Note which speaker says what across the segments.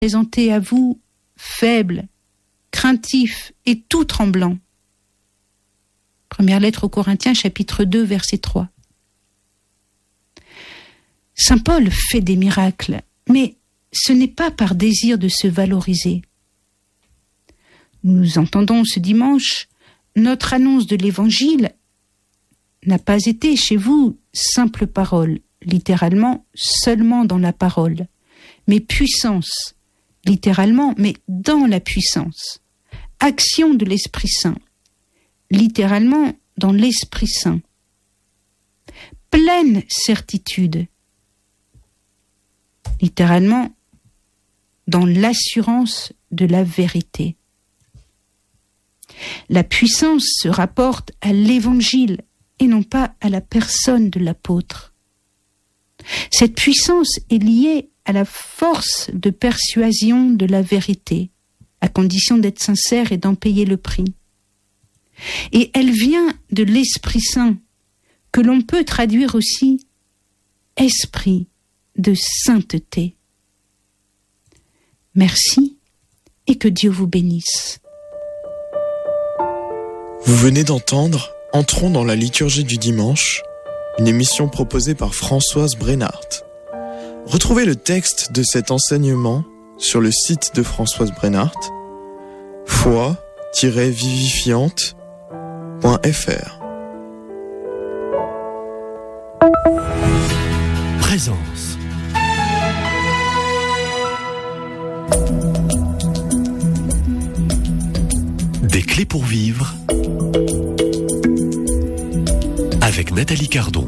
Speaker 1: présenté à vous faible, craintif et tout tremblant. Première lettre aux Corinthiens, chapitre 2, verset 3. Saint Paul fait des miracles, mais ce n'est pas par désir de se valoriser. Nous entendons ce dimanche, notre annonce de l'Évangile n'a pas été chez vous simple parole, littéralement seulement dans la parole, mais puissance, littéralement, mais dans la puissance, action de l'Esprit Saint, littéralement dans l'Esprit Saint, pleine certitude, littéralement dans l'assurance de la vérité. La puissance se rapporte à l'Évangile et non pas à la personne de l'apôtre. Cette puissance est liée à la force de persuasion de la vérité, à condition d'être sincère et d'en payer le prix. Et elle vient de l'Esprit Saint, que l'on peut traduire aussi esprit de sainteté. Merci et que Dieu vous bénisse.
Speaker 2: Vous venez d'entendre Entrons dans la liturgie du dimanche, une émission proposée par Françoise Brennart. Retrouvez le texte de cet enseignement sur le site de Françoise Brennart, foi-vivifiante.fr.
Speaker 3: Présence. Des clés pour vivre avec Nathalie Cardon.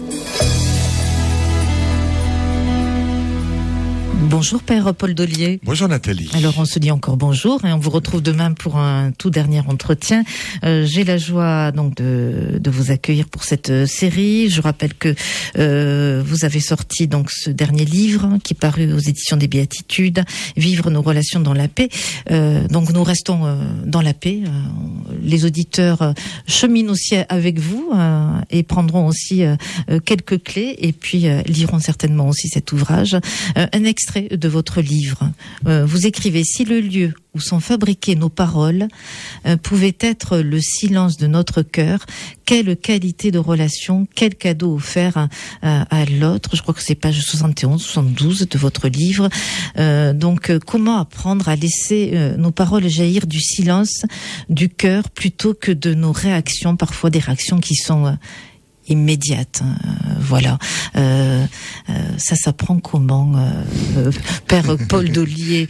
Speaker 4: Bonjour Père Paul Dollier.
Speaker 5: Bonjour Nathalie.
Speaker 4: Alors on se dit encore bonjour et on vous retrouve demain pour un tout dernier entretien. J'ai la joie donc de vous accueillir pour cette série. Je rappelle que vous avez sorti donc ce dernier livre qui est paru aux éditions des Béatitudes, Vivre nos relations dans la paix. Donc nous restons dans la paix. Les auditeurs cheminent aussi avec vous et prendront aussi quelques clés et puis liront certainement aussi cet ouvrage. Un extrait de votre livre. Vous écrivez: si le lieu où sont fabriquées nos paroles pouvait être le silence de notre cœur, quelle qualité de relation, quel cadeau offert à l'autre. Je crois que c'est page 71, 72 de votre livre. Donc, comment apprendre à laisser nos paroles jaillir du silence du cœur plutôt que de nos réactions, parfois des réactions qui sont immédiate, voilà. Ça s'apprend comment, Père Paul Dollier,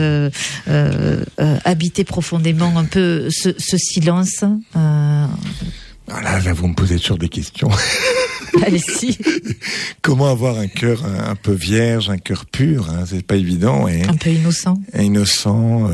Speaker 4: habiter profondément un peu ce silence.
Speaker 5: Là, vous me posez toujours des questions.
Speaker 4: Allez-y.
Speaker 5: Comment avoir un cœur un peu vierge, un cœur pur, hein, c'est pas évident. Et
Speaker 4: un peu innocent.
Speaker 5: Innocent.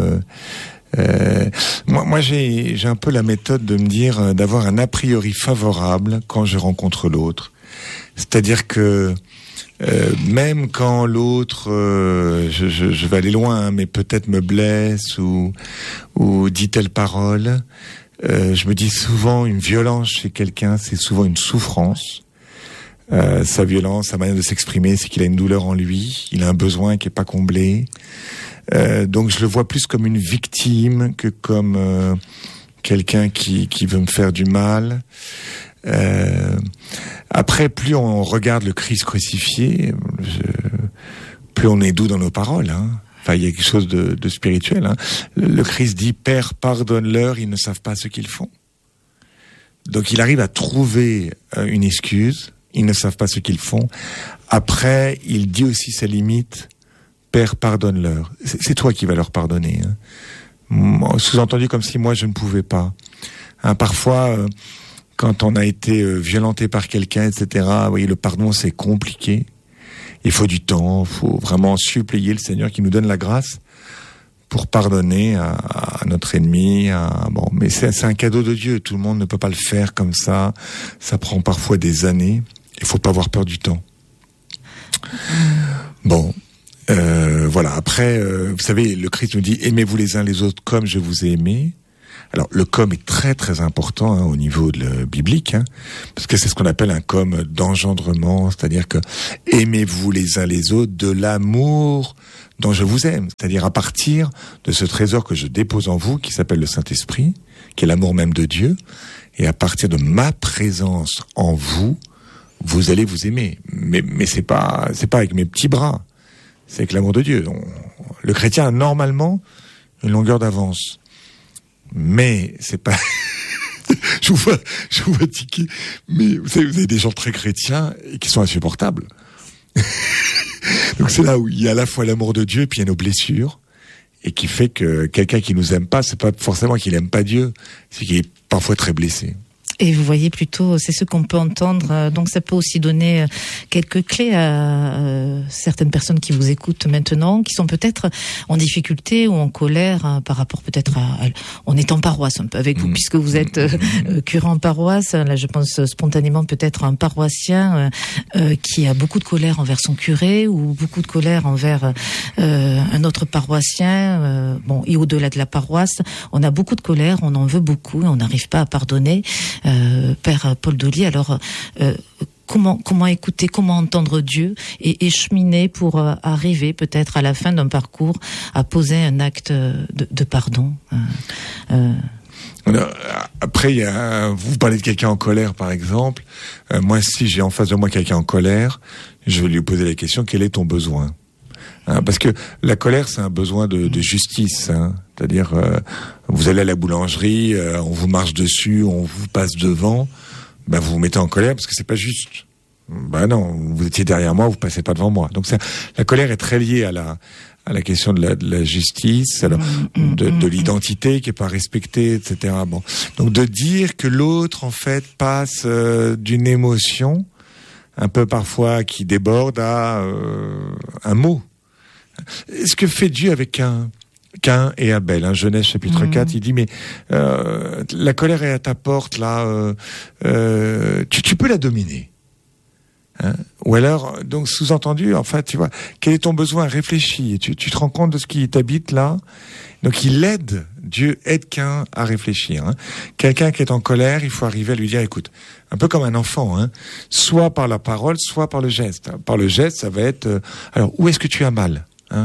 Speaker 5: Moi, j'ai un peu la méthode de me dire d'avoir un a priori favorable quand je rencontre l'autre. C'est-à-dire que même quand l'autre, je vais aller loin, hein, mais peut-être me blesse ou dit telle parole, je me dis souvent une violence chez quelqu'un, c'est souvent une souffrance. Sa violence, sa manière de s'exprimer, c'est qu'il a une douleur en lui, il a un besoin qui est pas comblé. Donc je le vois plus comme une victime que comme quelqu'un qui veut me faire du mal. Après, plus on regarde le Christ crucifié, plus on est doux dans nos paroles. Hein. Enfin, il y a quelque chose de spirituel. Hein. Le Christ dit: Père, pardonne-leur, ils ne savent pas ce qu'ils font. Donc il arrive à trouver une excuse. Ils ne savent pas ce qu'ils font. Après, il dit aussi sa limite. Père, pardonne-leur. C'est toi qui vas leur pardonner. Hein. Sous-entendu comme si moi je ne pouvais pas. Hein, parfois, quand on a été violenté par quelqu'un, etc., vous voyez, le pardon c'est compliqué. Il faut du temps, il faut vraiment supplier le Seigneur qui nous donne la grâce pour pardonner à notre ennemi. Mais c'est un cadeau de Dieu. Tout le monde ne peut pas le faire comme ça. Ça prend parfois des années. Il faut pas avoir peur du temps. Bon. Voilà. Après, vous savez, le Christ nous dit: aimez-vous les uns les autres comme je vous ai aimé. Alors, le comme est très très important hein, au niveau biblique, hein, parce que c'est ce qu'on appelle un comme d'engendrement, c'est-à-dire que aimez-vous les uns les autres de l'amour dont je vous aime. C'est-à-dire à partir de ce trésor que je dépose en vous, qui s'appelle le Saint-Esprit, qui est l'amour même de Dieu, et à partir de ma présence en vous, vous allez vous aimer. Mais c'est pas avec mes petits bras. C'est avec l'amour de Dieu. Le chrétien a normalement une longueur d'avance. Mais c'est pas... je vous vois tiquer. Mais vous avez des gens très chrétiens et qui sont insupportables. Donc c'est là où il y a à la fois l'amour de Dieu et puis il y a nos blessures. Et qui fait que quelqu'un qui nous aime pas, c'est pas forcément qu'il aime pas Dieu, c'est qu'il est parfois très blessé.
Speaker 4: Et vous voyez plutôt, c'est ce qu'on peut entendre. Donc ça peut aussi donner quelques clés à certaines personnes qui vous écoutent maintenant, qui sont peut-être en difficulté ou en colère par rapport peut-être à... On est en paroisse un peu avec vous, puisque vous êtes curé en paroisse. Là, je pense spontanément peut-être à un paroissien qui a beaucoup de colère envers son curé ou beaucoup de colère envers un autre paroissien. Bon, et au-delà de la paroisse, on a beaucoup de colère, on en veut beaucoup et on n'arrive pas à pardonner. Père Paul Dolly, alors comment écouter, comment entendre Dieu et cheminer pour arriver peut-être à la fin d'un parcours à poser un acte de pardon.
Speaker 5: Après, vous parlez de quelqu'un en colère, par exemple. Moi, si j'ai en face de moi quelqu'un en colère, je vais lui poser la question: quel est ton besoin? Parce que la colère, c'est un besoin de justice. C'est-à-dire, vous allez à la boulangerie, on vous marche dessus, on vous passe devant, vous vous mettez en colère parce que c'est pas juste. Non, vous étiez derrière moi, vous passez pas devant moi. Donc la colère est très liée à la question de la justice, alors, de l'identité qui est pas respectée, etc. Bon, donc de dire que l'autre en fait passe d'une émotion un peu parfois qui déborde à un mot. Ce que fait Dieu avec Caïn et Abel, Genèse chapitre 4, il dit mais la colère est à ta porte là, tu peux la dominer. Ou alors, donc sous-entendu, en fait, tu vois, quel est ton besoin? Réfléchis, tu te rends compte de ce qui t'habite là. Donc Dieu aide Caïn à réfléchir. Quelqu'un qui est en colère, il faut arriver à lui dire, écoute, un peu comme un enfant, soit par la parole, soit par le geste. Par le geste, ça va être, alors où est-ce que tu as mal,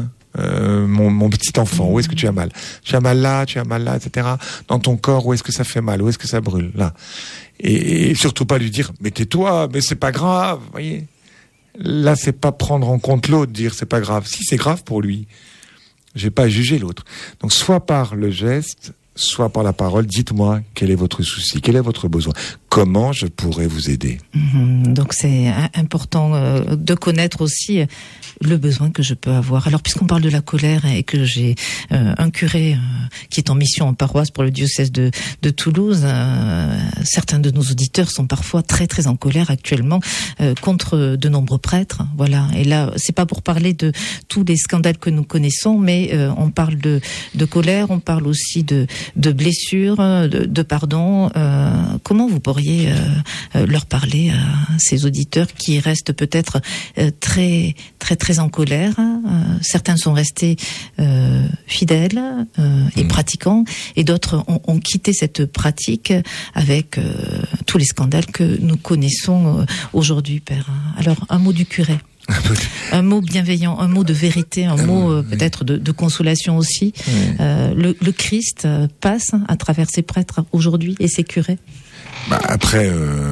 Speaker 5: mon petit enfant, où est-ce que tu as mal? Tu as mal là, etc. Dans ton corps, où est-ce que ça fait mal? Où est-ce que ça brûle? Là. Et surtout pas lui dire, mais tais-toi, mais c'est pas grave, voyez. Là, c'est pas prendre en compte l'autre, dire c'est pas grave. Si, c'est grave pour lui. J'ai pas à juger l'autre. Donc, soit par le geste, soit par la parole, dites-moi quel est votre souci, quel est votre besoin, comment je pourrais vous aider.
Speaker 4: Donc c'est important de connaître aussi le besoin que je peux avoir. Alors puisqu'on parle de la colère et que j'ai un curé qui est en mission en paroisse pour le diocèse de Toulouse, certains de nos auditeurs sont parfois très très en colère actuellement contre de nombreux prêtres. Voilà. Et là, c'est pas pour parler de tous les scandales que nous connaissons, mais on parle de colère, on parle aussi de blessures, de pardon. Comment vous pourriez leur parler à ces auditeurs qui restent peut-être très très très en colère? Certains sont restés fidèles et pratiquants, et d'autres ont quitté cette pratique avec tous les scandales que nous connaissons aujourd'hui, Père. Alors, un mot du curé. Un mot bienveillant, un mot de vérité, un mot peut-être de consolation aussi. Le Christ passe à travers ses prêtres aujourd'hui et ses curés.
Speaker 5: Après,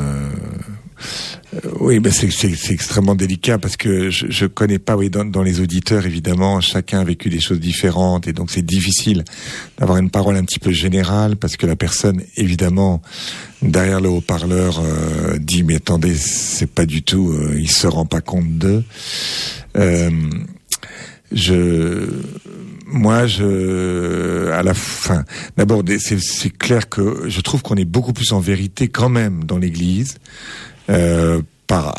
Speaker 5: oui, c'est extrêmement délicat parce que je connais pas, dans les auditeurs, évidemment, chacun a vécu des choses différentes et donc c'est difficile d'avoir une parole un petit peu générale parce que la personne, évidemment, derrière le haut-parleur, dit mais attendez, c'est pas du tout, il se rend pas compte d'eux. À la fin, d'abord, c'est clair que je trouve qu'on est beaucoup plus en vérité quand même dans l'Église, par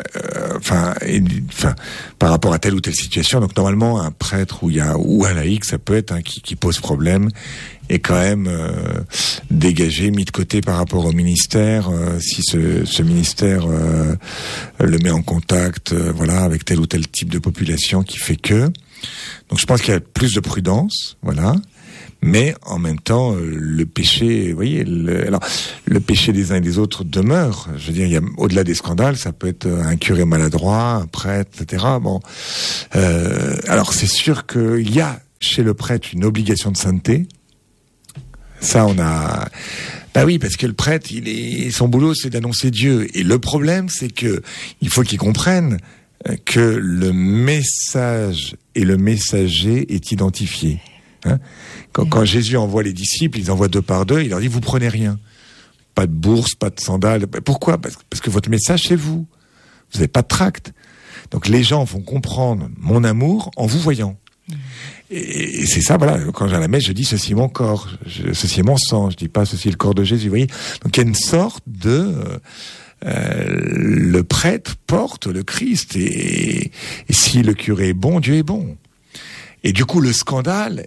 Speaker 5: rapport à telle ou telle situation. Donc normalement, un prêtre ou un laïc, ça peut être qui pose problème, et quand même dégagé, mis de côté par rapport au ministère, si ce ministère le met en contact, avec tel ou tel type de population qui fait que. Donc je pense qu'il y a plus de prudence, voilà. Mais en même temps, le péché, vous voyez, le péché des uns et des autres demeure. Je veux dire, il y a au-delà des scandales, ça peut être un curé maladroit, un prêtre, etc. Bon, alors c'est sûr qu'il y a chez le prêtre une obligation de sainteté. Ça, on a. Bah oui, parce que le prêtre, son boulot, c'est d'annoncer Dieu. Et le problème, c'est que il faut qu'il comprenne que le message et le messager est identifié. Hein? Quand Jésus envoie les disciples, ils envoient 2 par 2, il leur dit, vous prenez rien. Pas de bourse, pas de sandales. Pourquoi ? Parce que votre message, c'est vous. Vous n'avez pas de tract. Donc les gens vont comprendre mon amour en vous voyant. Et c'est ça, voilà, quand j'ai à la messe, je dis ceci est mon corps, ceci est mon sang, je dis pas ceci est le corps de Jésus, vous voyez. Donc il y a une sorte de... le prêtre porte le Christ, et si le curé est bon, Dieu est bon. Et du coup, le scandale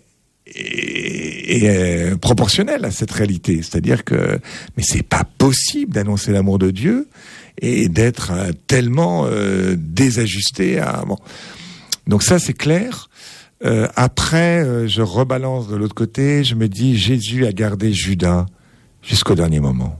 Speaker 5: est proportionnel à cette réalité. C'est-à-dire que, mais c'est pas possible d'annoncer l'amour de Dieu et d'être tellement désajusté à... Bon. Donc ça, c'est clair. Après, je rebalance de l'autre côté, je me dis, Jésus a gardé Judas jusqu'au dernier moment.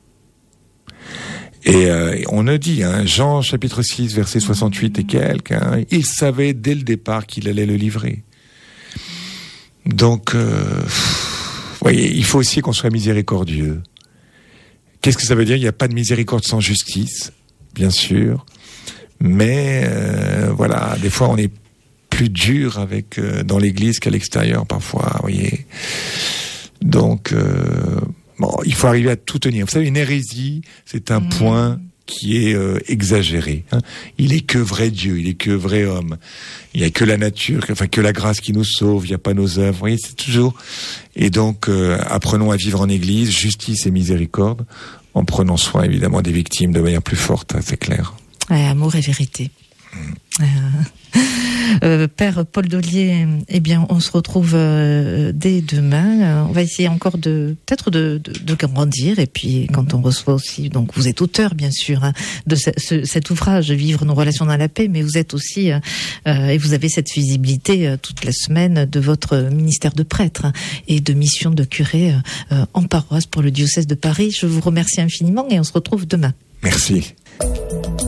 Speaker 5: Et on a dit, hein, Jean chapitre 6, verset 68 et quelques, hein, il savait dès le départ qu'il allait le livrer. Donc, vous voyez, il faut aussi qu'on soit miséricordieux. Qu'est-ce que ça veut dire ? Il n'y a pas de miséricorde sans justice, bien sûr. Mais voilà, des fois on est plus dur avec dans l'Église qu'à l'extérieur parfois, vous voyez. Donc, bon, il faut arriver à tout tenir. Vous savez, une hérésie, c'est un point qui est exagéré. Hein. Il est que vrai Dieu, il est que vrai homme. Il n'y a que la nature, enfin que la grâce qui nous sauve. Il n'y a pas nos œuvres. Vous voyez, c'est toujours. Et donc, apprenons à vivre en Église, justice et miséricorde, en prenant soin évidemment des victimes de manière plus forte. Hein, c'est clair.
Speaker 4: Ouais, amour et vérité. Père Paul Dollier, eh bien, on se retrouve dès demain. On va essayer encore peut-être de grandir. Et puis, quand on reçoit aussi, donc vous êtes auteur, bien sûr, hein, de cet ouvrage, Vivre nos relations dans la paix, mais vous êtes aussi, et vous avez cette visibilité toute la semaine de votre ministère de prêtre, hein, et de mission de curé en paroisse pour le diocèse de Paris. Je vous remercie infiniment et on se retrouve demain.
Speaker 5: Merci.